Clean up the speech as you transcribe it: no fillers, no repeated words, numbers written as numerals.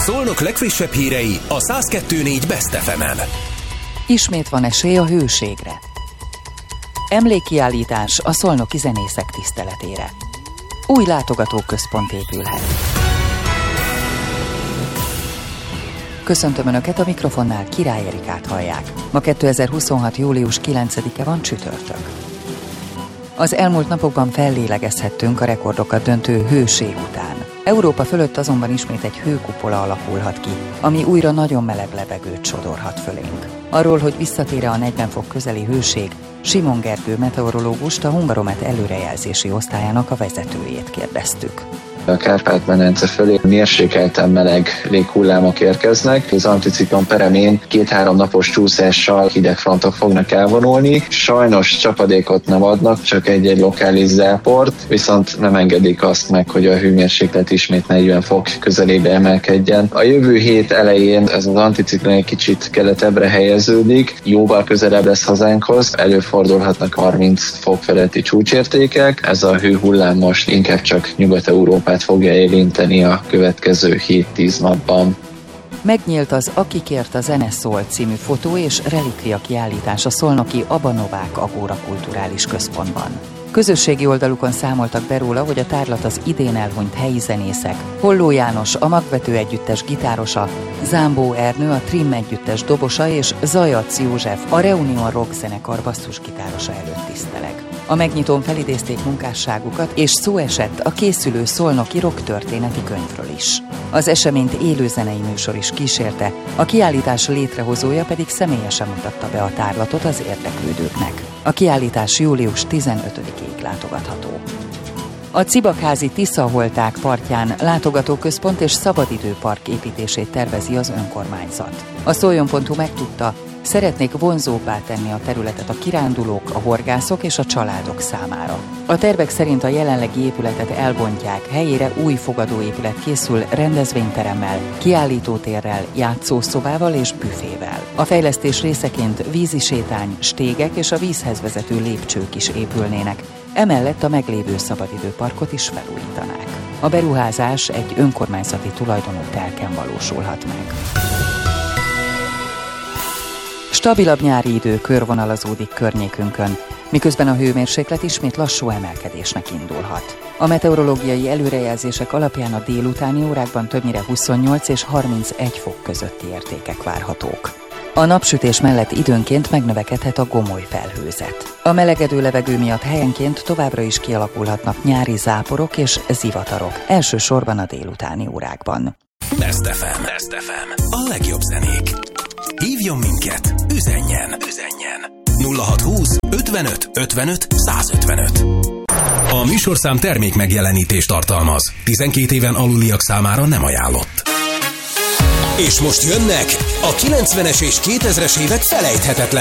Szolnok legfrissebb hírei a 102.4 Best FM-en. Ismét van esély a hőségre. Emlékkiállítás a szolnoki zenészek tiszteletére. Új látogatóközpont épülhet. Köszöntöm Önöket, a mikrofonnál Király Erikát hallják. Ma 2026. július 9-e van, csütörtök. Az elmúlt napokban fellélegezhettünk a rekordokat döntő hőség után. Európa fölött azonban ismét egy hőkupola alakulhat ki, ami újra nagyon meleg levegőt sodorhat fölénk. Arról, hogy visszatér a 40 fok közeli hőség, Simon Gergő meteorológust, a Hungaromet előrejelzési osztályának a vezetőjét kérdeztük. A Kárpát-medence fölé mérsékelten meleg léghullámok érkeznek. Az anticiklon peremén 2-3 napos csúszással hideg frontok fognak elvonulni. Sajnos csapadékot nem adnak, csak egy lokális záport, viszont nem engedik azt meg, hogy a hőmérséklet ismét 40 fok közelébe emelkedjen. A jövő hét elején ez az anticiklon egy kicsit keletebbre helyeződik, jóval közelebb lesz hazánkhoz, előfordulhatnak 30 fok feletti csúcsértékek. Ez a hőhullám most inkább csak Nyugat-Európát fogja érinteni a következő 7-10 napban. Megnyílt az Aki kért a zene szól című fotó és relikvia kiállítás a szolnoki Abanovák Agóra Kulturális Központban. Közösségi oldalukon számoltak be róla, hogy a tárlat az idén elhunyt helyi zenészek, Holló János, a Magvető együttes gitárosa, Zámbó Ernő, a Trim együttes dobosa és Zajac József, a Reunion Rock zenekar basszusgitárosa előtt tiszteleg. A megnyitón felidézték munkásságukat, és szó esett a készülő szolnoki rock történeti könyvről is. Az eseményt élő zenei műsor is kísérte, a kiállítás létrehozója pedig személyesen mutatta be a tárlatot az érdeklődőknek. A kiállítás július 15-ig látogatható. A Cibakházi Tiszaholták partján látogatóközpont és szabadidőpark építését tervezi az önkormányzat. A Szoljon.hu megtudta, szeretnék vonzóbbá tenni a területet a kirándulók, a horgászok és a családok számára. A tervek szerint a jelenlegi épületet elbontják, helyére új fogadóépület készül rendezvényteremmel, kiállítótérrel, játszószobával és büfével. A fejlesztés részeként vízisétány, stégek és a vízhez vezető lépcsők is épülnének. Emellett a meglévő szabadidőparkot is felújítanák. A beruházás egy önkormányzati tulajdonú telken valósulhat meg. Stabilabb nyári idő körvonalazódik környékünkön, miközben a hőmérséklet ismét lassú emelkedésnek indulhat. A meteorológiai előrejelzések alapján a délutáni órákban többnyire 28 és 31 fok közötti értékek várhatók. A napsütés mellett időnként megnövekedhet a gomoly felhőzet. A melegedő levegő miatt helyenként továbbra is kialakulhatnak nyári záporok és zivatarok, elsősorban a délutáni órákban. Best FM. Best FM. A legjobb zenék. Hívjon minket, üzenjen. 0620 55 55 155. A műsorszám termék megjelenítést tartalmaz. 12 éven aluliak számára nem ajánlott. És most jönnek a 90-es és 2000-es évek felejthetetlen